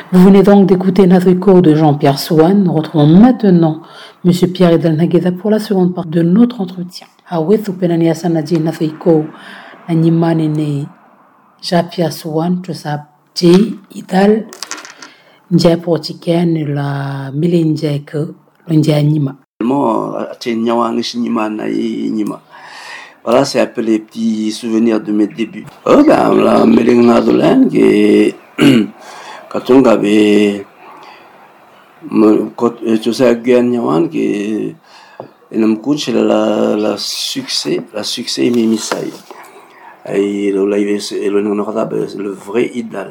Vous venez donc d'écouter Nathrico de Jean-Pierre Souane. Nous retrouvons maintenant M. Pierre Edel Nagueda pour la seconde partie de notre entretien. Awethu penani asanaji Nathrico nanyimane ne Jean-Pierre Souane tosa J Idal njia portiken la milenjia ke lonjia nyima. Voilà, c'est un peu les petits souvenirs de mes débuts. La Melina Dolan, quand on avait tout ça Gagnon, qui est la succès Mimisai. Et le vrai idéal.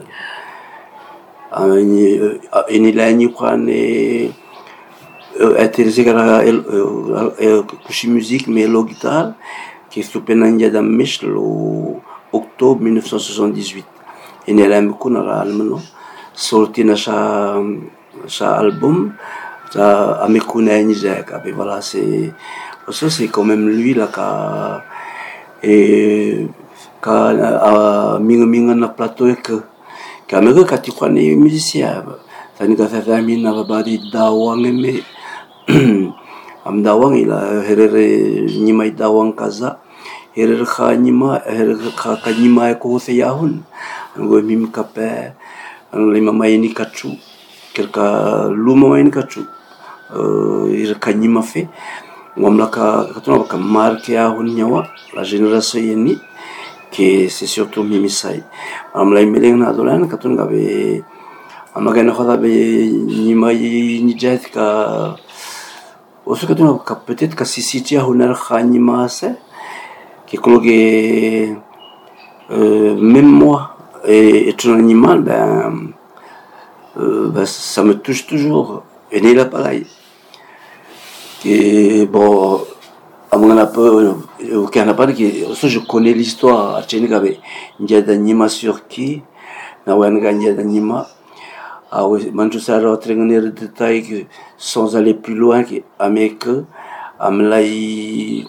Il a une intéressé à la musique, mais la guitare, qui est soupénandia dans Michel au octobre 1978. Il est là, il a sorti sa album, sa Amekuna Nijak. Voilà, c'est quand même lui là qui a mis un plateau que Kamera quand tu connais musicien, ça nous a fait famille n'a pas dit dawang mais am dawang il a herere nyima dawang kaza herere kha nyima herere kha nyima ko se yahun ngo mim kape le mama ini kachu quelqu'un luma ini kachu il ka nyima fait ngomla ka katuna ka marque yahun nyawa la génération yeni que c'est surtout Mimisai. Amla Melina Dolan, quand on avait Amagana Hodabe Nimai Nijet, aussi quand on a peut-être que si tu as une Hanimase, qui colloque même moi et un animal, ça me touche toujours. Et n'est là pareil. Et bon. Je connais l'histoire. Njada Nima sur qui Njada Nima. Manchusara traîner de détails sans aller plus loin avec Amlai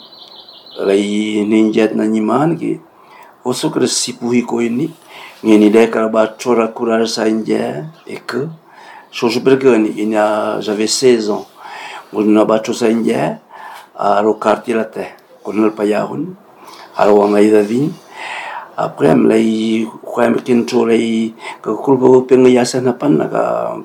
Ninjat Naniman qui aussi que si pour y connaître ni d'être chora courage sainja et que je j'avais 16 ans. On n'a pas sainja au quartier la terre qu'on le payahun alors on a eu après me lay quand que kulbo penga sana panna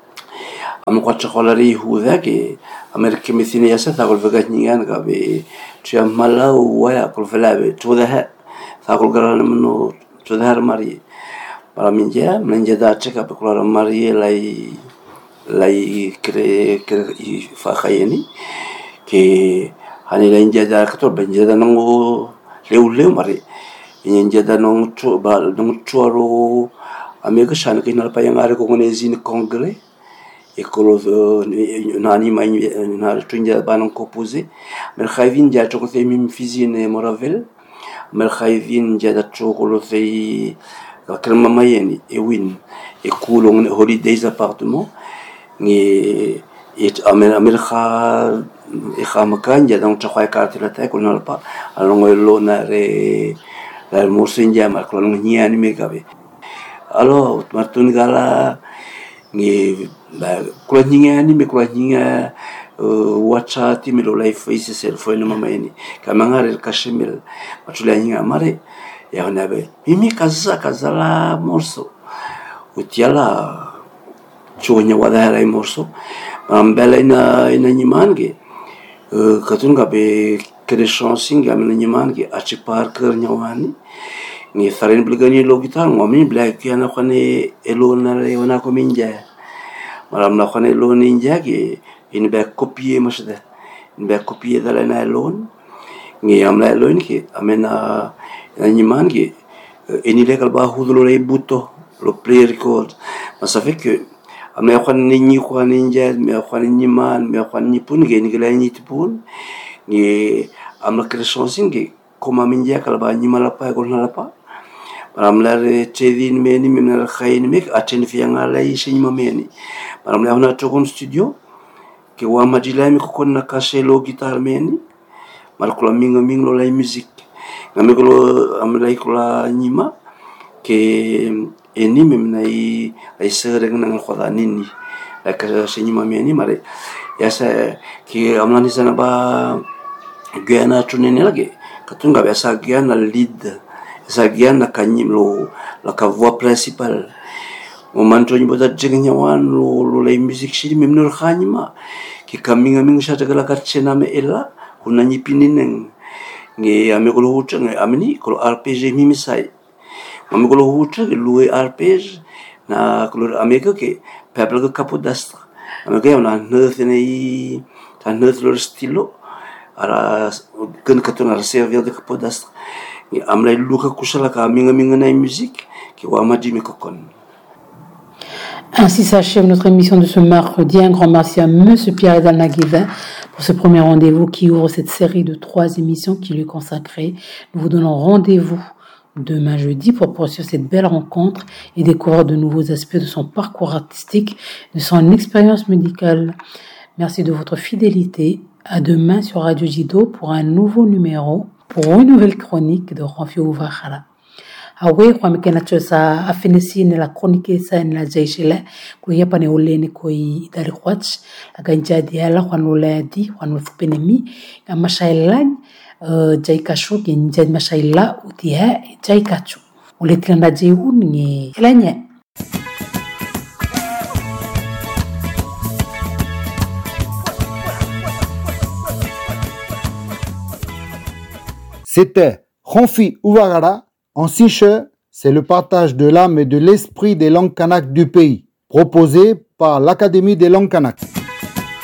am kwa chokolari huda ke amerika mithini yasa ta kulvega nyan ka be tia mala wa kul falabe to da ta kul garan mno to da mari para minja mnja da cheka pe kul mari lay kre fa khayeni que hani la injada kator benjada nango leu mari injada nong chuaro amega shan ke nal payang are ko nezi ni congrès et kolo nani mai na tunja banon ko posé mer khayvin ja to ko te mim fizine moravel mer khayvin jada to ko lo te kalma mayeni e win e kulong holidays appartement ni et amer kha makan jadi orang cakap kartu lah tak kunal apa, along lo nare la musim jam kalau nyian ni mereka be. Alo martun gala ni kalau nyian ni mereka nyian WhatsApp ti melo live face cellphone mama ini. Kamang hari kashmir macam nyian mare ya nabe. Mimi kaza la morso. Utiala cuanya wadah lai morso. Ambela ina nyiman ke. Katun gabe kere chansing gamena nyiman ki achi parker nyawani ni farin bligani lo gitar ngomi black yana khane elo na re wana ko minja maram na khane lo ninja ki in ba copier mashda in ba copier dala na elon ni amla elon ki amena nyiman ki ini legal ba hudulo re buto lo play record mais ça fait que amna khane ni khane ninja me khane nyiman me khane nipun ge ni gela ni tipun ni amla kreationsin ge koma minja kalba ni malapa ko nalapa amla chedin meni minal khayn mek aten fi ngala yi meni amla hona tokon studio ke wa majilami ko konna kaselo guitar meni mal ko mingo lo lay musique ngami ko amla ko la nyima ke eni memna ai sereng nang khoda nini ka senyima meni mare yasa ki amlani sana ba Guyana tuneni lagi katunga biasa Guyana lead sa Guyana kanyim lo la ka voix principale momento ni boda jengnya wan lo la musique shiri memnor khanyima ki kaminga ming sa tagala ka chena me ela kunanyi pinineng nge ame ko hutra nge amini ko RPG mimisai ame ko hutra ke lui RPG na ko ame ko ke pebble ko kapodastra ame ko na nerthene ta nerthler stilo ara kan katuna servir de kapodastra nge amla luka kusala ka minga na musique ki wa maji me kokon. Ainsi s'achève notre émission de ce mercredi. Un grand merci à Monsieur Pierre Dalnagueva pour ce premier rendez-vous qui ouvre cette série de 3 émissions qui lui est consacrée. Nous vous donnons rendez-vous demain jeudi pour poursuivre cette belle rencontre et découvrir de nouveaux aspects de son parcours artistique, de son expérience médicale. Merci de votre fidélité. À demain sur Radio Jido pour un nouveau numéro, pour une nouvelle chronique de Renfio Ouvahara. Awe kwa mekena chosa afenesi ne la chronique sa ne la jaishele ko yepa ne olene ko I dari kwach aga njadi ala kwa noladi kwa nofpenemi ga mashailan jaikacho ke njadi mashaila utia jaikacho oletlanda jehu ni elanya. C'était Renfio Ouvahara. En Siche, c'est le partage de l'âme et de l'esprit des langues kanak du pays, proposé par l'Académie des langues kanak.